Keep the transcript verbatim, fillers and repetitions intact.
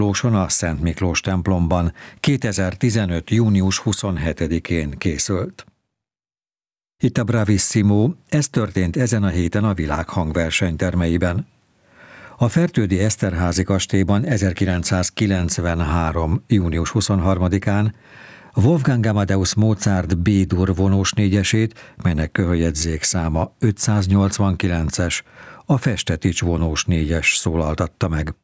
Lóson a Szent Miklós templomban kétezer-tizenöt. június huszonhetedikén készült. Itt a Bravissimo, ez történt ezen a héten a világ hangversenytermeiben. A Fertődi Eszterházy kastélyban ezerkilencszázkilencvenhárom. június huszonharmadikán Wolfgang Amadeus Mozart B-dur vonós négyesét, melynek köhöljegyzék száma ötszáznyolcvankilences, a Festetics vonós négyes szólaltatta meg.